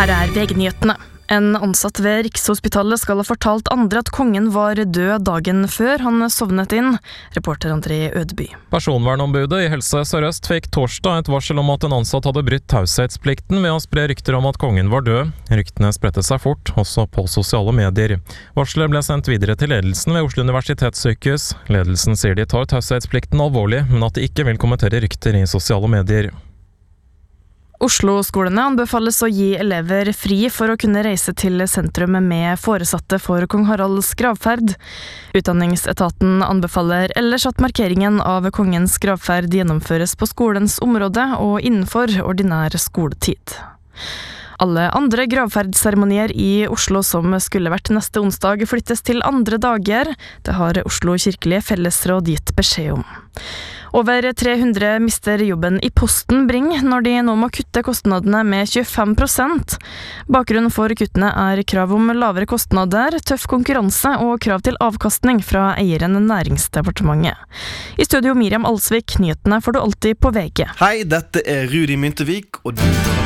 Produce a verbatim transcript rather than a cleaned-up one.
Her er V G-nyhetene. En ansatt ved Rikshospitalet skal ha fortalt andre at kongen var død dagen før han sovnet inn. Reporter André Ødeby. Personvernombudet i Helse Sør-Øst fikk torsdag et varsel om at en ansatt hadde brutt taushetsplikten ved å spre rykter om at kongen var død. Ryktene spredte seg fort, også på sosiale medier. Varselet ble sendt videre til ledelsen ved Oslo Universitetssykehus. Ledelsen sier de tar taushetsplikten alvorlig, men at de ikke vil kommentere rykter i sosiale medier. Oslo-skolene anbefales å gi elever fri for å kunne reise til sentrum med foresatte for kong Haralds gravferd. Utdanningsetaten anbefaler ellers at markeringen av kongens gravferd gjennomføres på skolens område og innenfor ordinær skoletid. Alle andre gravferdseremonier i Oslo som skulle vært neste onsdag flyttes til andre dager. Det har Oslo kirkelige fellesråd gitt beskjed om. Over tre hundre mister jobben i Posten Bring når de nå må kutte kostnadene med tjuefem prosent. Bakgrunnen for kuttene er krav om lavere kostnader, tøff konkurranse og krav til avkastning fra eieren Næringsdepartementet. I studio Miriam Alsvik, nyhetene får du alltid på V G. Hei, dette er Rudi Myntevik, og du